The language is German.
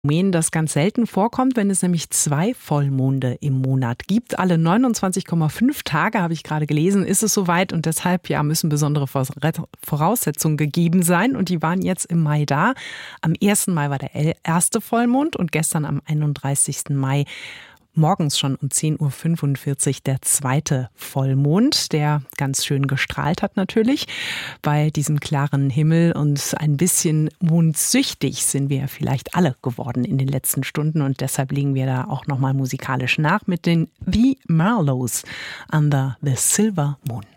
Phänomen, das ganz selten vorkommt, wenn es nämlich 2 Vollmonde im Monat gibt. Alle 29,5 Tage, habe ich gerade gelesen, ist es soweit und deshalb müssen besondere Voraussetzungen gegeben sein und die waren jetzt im Mai da. Am 1. Mai war der erste Vollmond und gestern am 31. Mai morgens schon um 10.45 Uhr der zweite Vollmond, der ganz schön gestrahlt hat natürlich. Bei diesem klaren Himmel und ein bisschen mondsüchtig sind wir vielleicht alle geworden in den letzten Stunden und deshalb legen wir da auch nochmal musikalisch nach mit den The Marlows Under the Silver Moon.